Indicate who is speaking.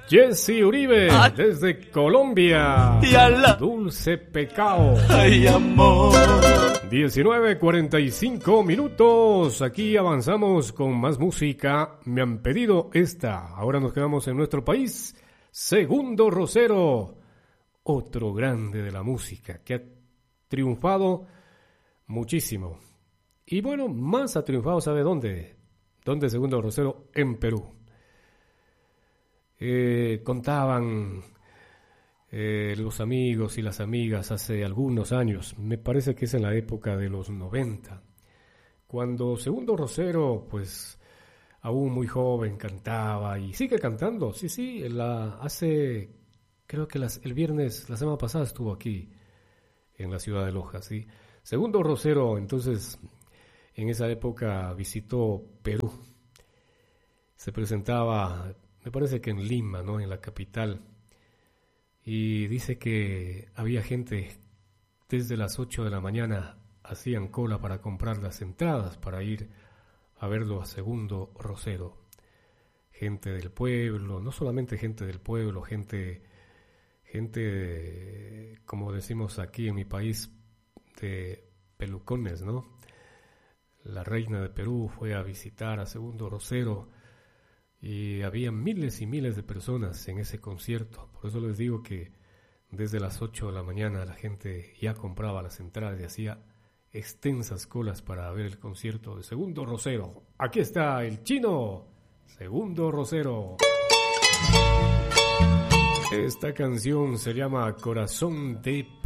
Speaker 1: Jesse Uribe, desde Colombia. Dulce Pecado.
Speaker 2: Ay, amor.
Speaker 1: 19:45 minutos. Aquí avanzamos con más música. Me han pedido esta. Ahora nos quedamos en nuestro país. Segundo Rosero, otro grande de la música que ha triunfado muchísimo. Y bueno, más ha triunfado, ¿sabe dónde? ¿Dónde Segundo Rosero? En Perú. Contaban los amigos y las amigas hace algunos años, me parece que es en la época de los 90, cuando Segundo Rosero, pues aún muy joven, cantaba y sigue cantando. Sí, creo que el viernes, la semana pasada estuvo aquí en la ciudad de Loja, sí. Segundo Rosero, entonces, en esa época visitó Perú, se presentaba, me parece que en Lima, ¿no?, en la capital, y dice que había gente desde las 8 de la mañana, hacían cola para comprar las entradas para ir a verlo a Segundo Rosero. Gente del pueblo, no solamente gente del pueblo, gente, como decimos aquí en mi país, de pelucones, ¿no? La reina de Perú fue a visitar a Segundo Rosero y había miles y miles de personas en ese concierto. Por eso les digo que desde las 8 de la mañana la gente ya compraba las entradas y hacía extensas colas para ver el concierto de Segundo Rosero. Aquí está el chino, Segundo Rosero. Esta canción se llama Corazón de